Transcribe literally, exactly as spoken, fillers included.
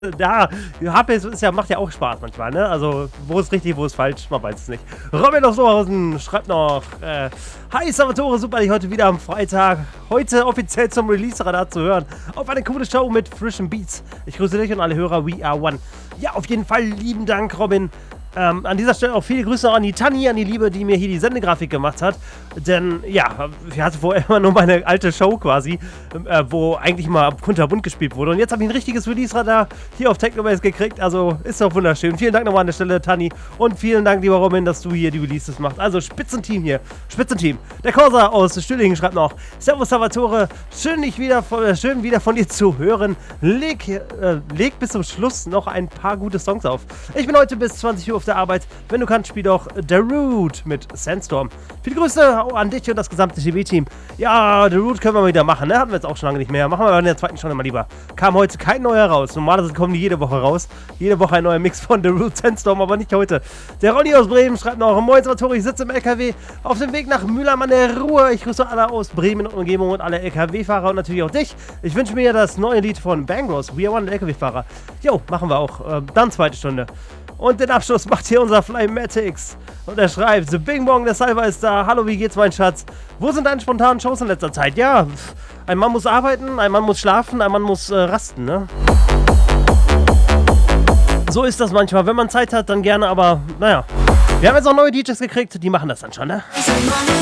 Da, H P ist ja macht ja auch Spaß manchmal, ne? Also, wo ist richtig, wo ist falsch, man weiß es nicht. Robin aus Oberhausen schreibt noch, äh, Hi Salvatore, super, dich heute wieder am Freitag. Heute offiziell zum Release-Radar zu hören. Auf eine coole Show mit frischen Beats. Ich grüße dich und alle Hörer, we are one. Ja, auf jeden Fall lieben Dank, Robin. Ähm, an dieser Stelle auch viele Grüße an die Tanni, an die Liebe, die mir hier die Sendegrafik gemacht hat. Denn, ja, ich hatte vorher immer nur meine alte Show quasi, äh, wo eigentlich mal kunterbunt gespielt wurde. Und jetzt habe ich ein richtiges Release-Radar hier auf Technobase gekriegt. Also, ist doch wunderschön. Vielen Dank nochmal an der Stelle, Tanni. Und vielen Dank, lieber Robin, dass du hier die Releases machst. Also, Spitzenteam hier. Spitzenteam. Der Corsa aus Stühlingen schreibt noch, Servus Salvatore, schön, dich wieder von, äh, schön wieder von dir zu hören. Leg, äh, leg bis zum Schluss noch ein paar gute Songs auf. Ich bin heute bis zwanzig Uhr auf der Arbeit. Wenn du kannst, spiel doch The Root mit Sandstorm. Viele Grüße an dich und das gesamte T V-Team. Ja, The Root können wir mal wieder machen, ne? Hatten wir jetzt auch schon lange nicht mehr. Machen wir in der zweiten Stunde mal lieber. Kam heute kein neuer raus. Normalerweise kommen die jede Woche raus. Jede Woche ein neuer Mix von The Root, Sandstorm, aber nicht heute. Der Ronny aus Bremen schreibt noch, Moin Salvatore, ich sitze im L K W auf dem Weg nach Mülheim an der Ruhr. Ich grüße alle aus Bremen und Umgebung und alle L K W-Fahrer und natürlich auch dich. Ich wünsche mir das neue Lied von Bangros, We Are One, L K W-Fahrer. Jo, machen wir auch. Äh, dann zweite Stunde. Und den Abschluss macht hier unser Flymatics. Und er schreibt, The Bing Bong, der Salva ist da. Hallo, wie geht's, mein Schatz? Wo sind deine spontanen Shows in letzter Zeit? Ja, ein Mann muss arbeiten, ein Mann muss schlafen, ein Mann muss äh, rasten, ne? So ist das manchmal. Wenn man Zeit hat, dann gerne, aber naja. Wir haben jetzt auch neue D Js gekriegt, die machen das dann schon, ne?